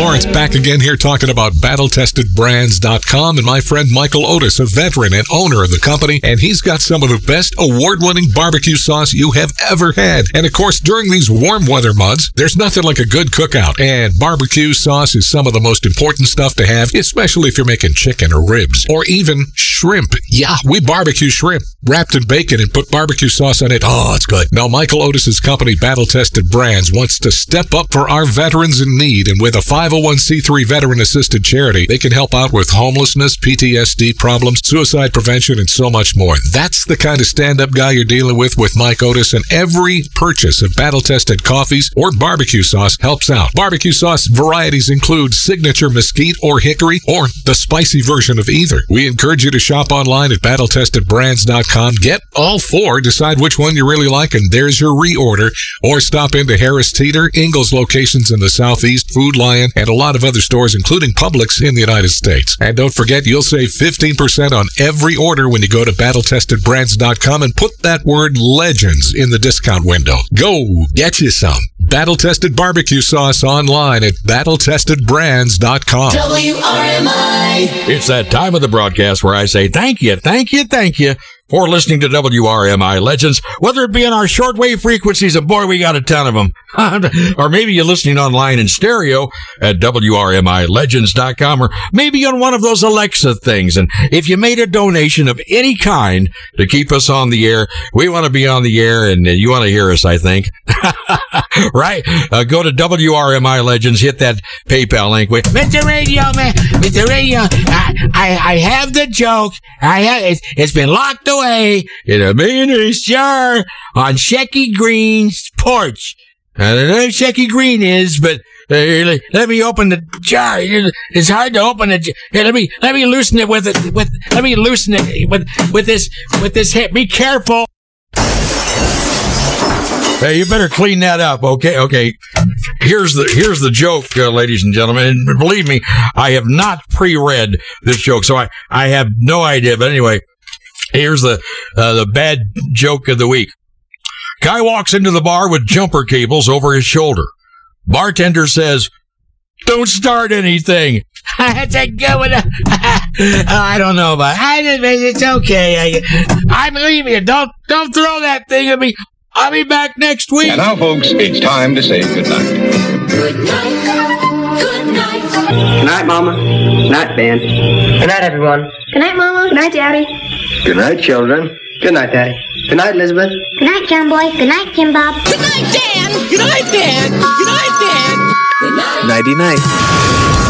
Lawrence back again here talking about BattleTestedBrands.com and my friend Michael Otis, a veteran and owner of the company, and he's got some of the best award-winning barbecue sauce you have ever had. And of course, during these warm weather months, there's nothing like a good cookout, and barbecue sauce is some of the most important stuff to have, especially if you're making chicken or ribs or even shrimp. Yeah, we barbecue shrimp wrapped in bacon and put barbecue sauce on it. Oh, it's good. Now, Michael Otis's company, Battle Tested Brands, wants to step up for our veterans in need, and with a 501c3 veteran-assisted charity, they can help out with homelessness, PTSD problems, suicide prevention, and so much more. That's the kind of stand-up guy you're dealing with Mike Otis, and every purchase of battle-tested coffees or barbecue sauce helps out. Barbecue sauce varieties include signature mesquite or hickory, or the spicy version of either. We encourage you to shop online at BattleTestedBrands.com. Get all four, decide which one you really like, and there's your reorder, or stop into Harris Teeter, Ingalls locations in the Southeast, Food Lion, and a lot of other stores, including Publix in the United States. And don't forget, you'll save 15% on every order when you go to BattleTestedBrands.com and put that word LEGENDS in the discount window. Go get you some Battle Tested barbecue sauce online at BattleTestedBrands.com. WRMI. It's that time of the broadcast where I say thank you for listening to WRMI Legends, whether it be on our shortwave frequencies, and boy, we got a ton of them, or maybe you're listening online in stereo at WRMILegends.com, or maybe on one of those Alexa things. And if you made a donation of any kind to keep us on the air, we want to be on the air, and you want to hear us, I think. Right? Go to WRMI Legends, hit that PayPal link with Mr. Radio, man. Mr. Radio, I have the joke. It's been locked away in a millionaire's jar on Shecky Green's porch. I don't know who Shecky Green is, but let me open the jar. It's hard to open it. Here, let me loosen it with this hit. Be careful. Hey, you better clean that up, okay? Here's the joke, ladies and gentlemen. And believe me, I have not pre-read this joke, so I have no idea. But anyway, here's the bad joke of the week. Guy walks into the bar with jumper cables over his shoulder. Bartender says, "Don't start anything." That's a good one. I don't know about it. It's okay. I believe you. Don't throw that thing at me. I'll be back next week. And now, folks, it's time to say goodnight. Good night. Good night. Good night, Mama. Good night, Ben. Good night, everyone. Good night, Mama. Good night, Daddy. Good night, children. Good night, Daddy. Good night, Elizabeth. Good night, John Boy. Good night, Kim Bob. Good night, Dan. Good night, Dan. Good night, Dan. Good night. Nighty-night.